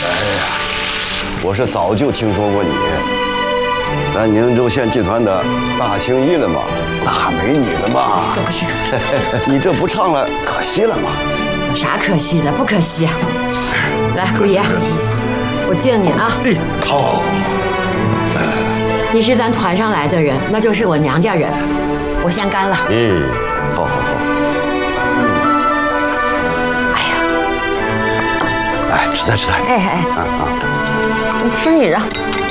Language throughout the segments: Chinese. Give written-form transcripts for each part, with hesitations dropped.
我是早就听说过你，咱宁州县集团的大青衣了嘛，大美女了嘛。 不是， 你这不唱了，可惜了嘛。 有啥可惜的？不可惜。来，姑爷，我敬你啊。 好。 你是咱团上来的人，那就是我娘家人，我先干了。 好。哎，吃菜。 你吃你的，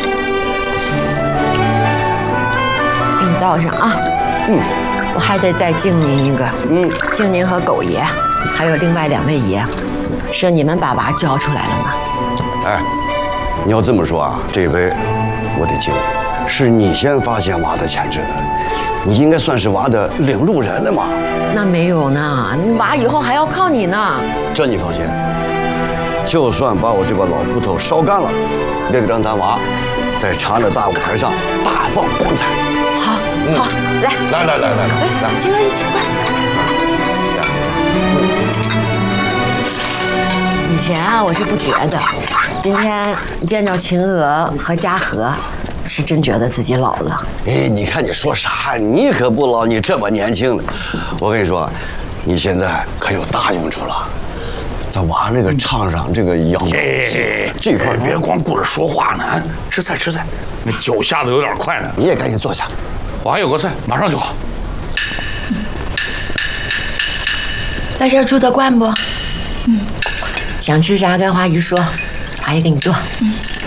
给你倒上啊。我还得再敬您一个。敬您和狗爷，还有另外2位爷，是你们把娃教出来了呢。 哎，你要这么说啊，这回我得敬你，是你先发现娃的潜质的，你应该算是娃的领路人了嘛。 那没有呢，娃以后还要靠你呢。 这你放心。就算把我这把老骨头烧干了，也得让咱娃在长安的大舞台上大放光彩。 好，来，秦娥一起快。以前啊，我是不觉得，今天见着秦娥和嘉禾，是真觉得自己老了。 哎，你看你说啥？你可不老，你这么年轻呢。我跟你说，你现在可有大用处了。咱娃那个唱上这个摇，这块别光顾着说话呢，吃菜，那酒下的有点快呢。 你也赶紧坐下， 我还有个菜，马上就好。 在这儿住得惯不？想吃啥跟花姨说，阿姨给你做。